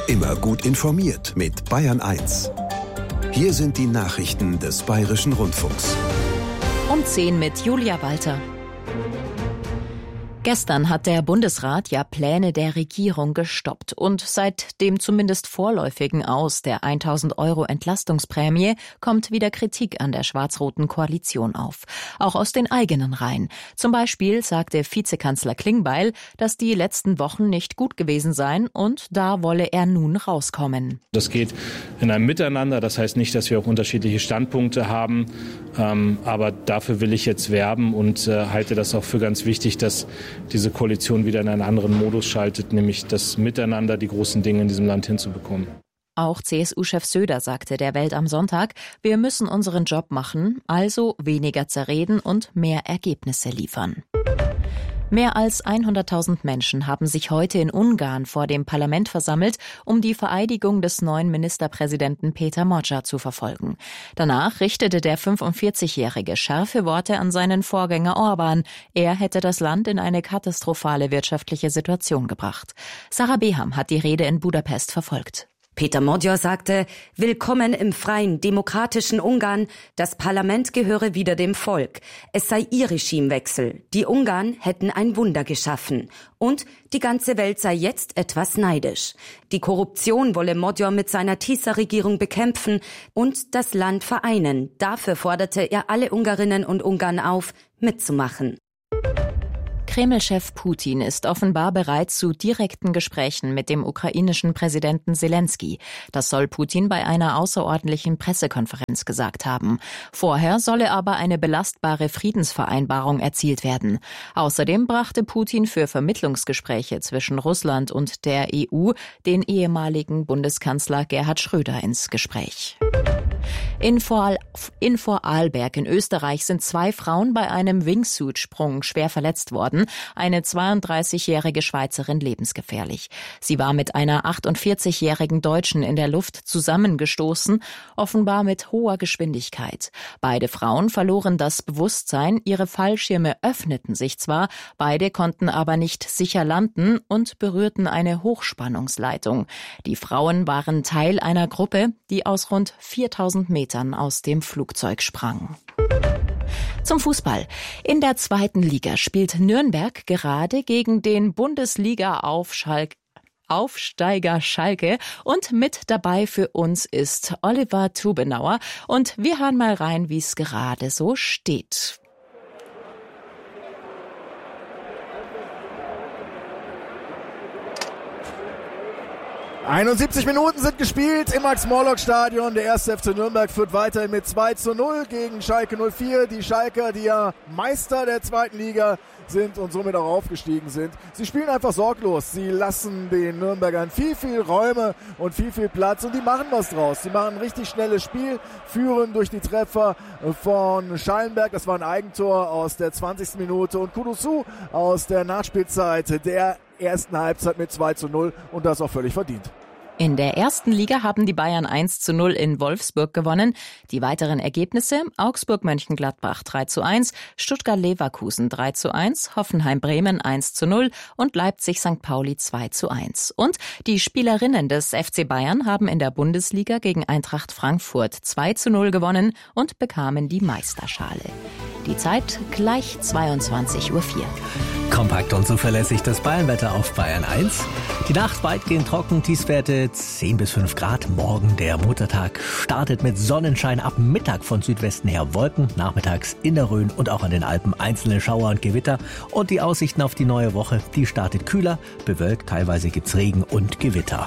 Immer gut informiert mit Bayern 1. Hier sind die Nachrichten des Bayerischen Rundfunks. Um 10 mit Julia Walter. Gestern hat der Bundesrat ja Pläne der Regierung gestoppt und seit dem zumindest vorläufigen Aus der 1.000 € Entlastungsprämie kommt wieder Kritik an der schwarz-roten Koalition auf. Auch aus den eigenen Reihen. Zum Beispiel sagte Vizekanzler Klingbeil, dass die letzten Wochen nicht gut gewesen seien und da wolle er nun rauskommen. Das geht in einem Miteinander, das heißt nicht, dass wir auch unterschiedliche Standpunkte haben, aber dafür will ich jetzt werben und halte das auch für ganz wichtig, dass diese Koalition wieder in einen anderen Modus schaltet, nämlich das Miteinander, die großen Dinge in diesem Land hinzubekommen. Auch CSU-Chef Söder sagte der Welt am Sonntag, wir müssen unseren Job machen, also weniger zerreden und mehr Ergebnisse liefern. Mehr als 100.000 Menschen haben sich heute in Ungarn vor dem Parlament versammelt, um die Vereidigung des neuen Ministerpräsidenten Péter Magyar zu verfolgen. Danach richtete der 45-Jährige scharfe Worte an seinen Vorgänger Orbán. Er hätte das Land in eine katastrophale wirtschaftliche Situation gebracht. Sarah Beham hat die Rede in Budapest verfolgt. Péter Magyar sagte, willkommen im freien, demokratischen Ungarn, das Parlament gehöre wieder dem Volk. Es sei ihr Regimewechsel. Die Ungarn hätten ein Wunder geschaffen. Und die ganze Welt sei jetzt etwas neidisch. Die Korruption wolle Magyar mit seiner TISA-Regierung bekämpfen und das Land vereinen. Dafür forderte er alle Ungarinnen und Ungarn auf, mitzumachen. Kreml-Chef Putin ist offenbar bereit zu direkten Gesprächen mit dem ukrainischen Präsidenten Selenskyj. Das soll Putin bei einer außerordentlichen Pressekonferenz gesagt haben. Vorher solle aber eine belastbare Friedensvereinbarung erzielt werden. Außerdem brachte Putin für Vermittlungsgespräche zwischen Russland und der EU den ehemaligen Bundeskanzler Gerhard Schröder ins Gespräch. In Vorarlberg in Österreich sind 2 Frauen bei einem Wingsuit-Sprung schwer verletzt worden. Eine 32-jährige Schweizerin lebensgefährlich. Sie war mit einer 48-jährigen Deutschen in der Luft zusammengestoßen, offenbar mit hoher Geschwindigkeit. Beide Frauen verloren das Bewusstsein, ihre Fallschirme öffneten sich zwar, beide konnten aber nicht sicher landen und berührten eine Hochspannungsleitung. Die Frauen waren Teil einer Gruppe, die aus rund 4.000 Metern aus dem Flugzeug sprang. Zum Fußball. In der 2. Liga spielt Nürnberg gerade gegen den Bundesliga-Aufsteiger Schalke und mit dabei für uns ist Oliver Tubenauer und wir hören mal rein, wie es gerade so steht. 71 Minuten sind gespielt im Max-Morlock-Stadion. Der 1. FC Nürnberg führt weiterhin mit 2:0 gegen Schalke 04. Die Schalker, die ja Meister der 2. Liga sind und somit auch aufgestiegen sind. Sie spielen einfach sorglos. Sie lassen den Nürnbergern viel Räume und viel Platz und die machen was draus. Sie machen ein richtig schnelles Spiel, führen durch die Treffer von Schallenberg. Das war ein Eigentor aus der 20. Minute und Kudusu aus der Nachspielzeit der ersten Halbzeit mit 2:0 und das auch völlig verdient. In der 1. Liga haben die Bayern 1:0 in Wolfsburg gewonnen. Die weiteren Ergebnisse: Augsburg-Mönchengladbach 3:1, Stuttgart-Leverkusen 3:1, Hoffenheim-Bremen 1:0 und Leipzig-St. Pauli 2:1. Und die Spielerinnen des FC Bayern haben in der Bundesliga gegen Eintracht Frankfurt 2:0 gewonnen und bekamen die Meisterschale. Die Zeit gleich 22:04 Uhr. Kompakt und zuverlässig das Bayernwetter auf Bayern 1. Die Nacht weitgehend trocken, Tiefstwerte 10 bis 5 Grad. Morgen der Muttertag startet mit Sonnenschein, ab Mittag von Südwesten her Wolken, nachmittags in der Rhön und auch an den Alpen einzelne Schauer und Gewitter. Und die Aussichten auf die neue Woche, die startet kühler, bewölkt, teilweise gibt's Regen und Gewitter.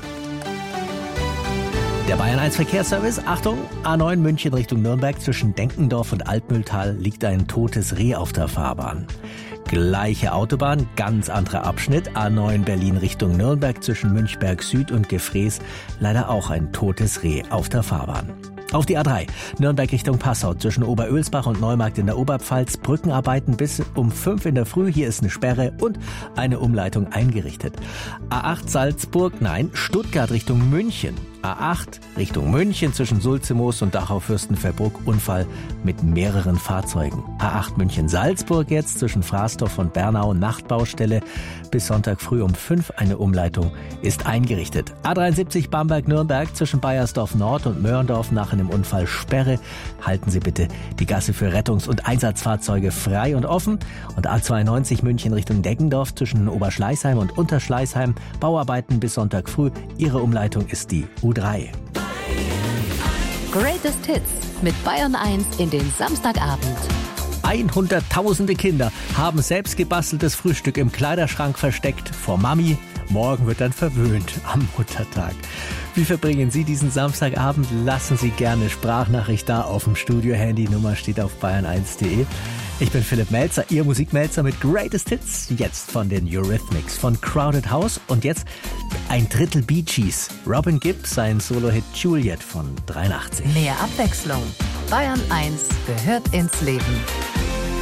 Der Bayern 1 Verkehrsservice, Achtung, A9 München Richtung Nürnberg, zwischen Denkendorf und Altmühltal liegt ein totes Reh auf der Fahrbahn. Gleiche Autobahn, ganz anderer Abschnitt, A9 Berlin Richtung Nürnberg, zwischen Münchberg Süd und Gefrees, leider auch ein totes Reh auf der Fahrbahn. Auf die A3, Nürnberg Richtung Passau, zwischen Oberölsbach und Neumarkt in der Oberpfalz, Brückenarbeiten bis um 5 in der Früh, hier ist eine Sperre und eine Umleitung eingerichtet. A8 Stuttgart Richtung München. A8 Richtung München zwischen Sulzemoos und Dachau-Fürstenfeldbruck Unfall mit mehreren Fahrzeugen. A8 München-Salzburg jetzt zwischen Frastorf und Bernau Nachtbaustelle. Bis Sonntag früh um 5 eine Umleitung ist eingerichtet. A73 Bamberg-Nürnberg zwischen Baiersdorf Nord und Möhrendorf nach einem Unfall Sperre. Halten Sie bitte die Gasse für Rettungs- und Einsatzfahrzeuge frei und offen. Und A92 München Richtung Deggendorf zwischen Oberschleißheim und Unterschleißheim. Bauarbeiten bis Sonntag früh. Ihre Umleitung ist die U3. Greatest Hits mit Bayern 1 in den Samstagabend. 100.000 Kinder haben selbst gebasteltes Frühstück im Kleiderschrank versteckt vor Mami. Morgen wird dann verwöhnt am Muttertag. Wie verbringen Sie diesen Samstagabend? Lassen Sie gerne Sprachnachricht da auf dem Studio-Handy. Nummer steht auf bayern1.de. Ich bin Philipp Melzer, Ihr Musikmelzer mit Greatest Hits. Jetzt von den Eurythmics von Crowded House. Und jetzt ein Drittel Bee Gees. Robin Gibb, sein Solo-Hit Juliet von 83. Mehr Abwechslung. Bayern 1 gehört ins Leben.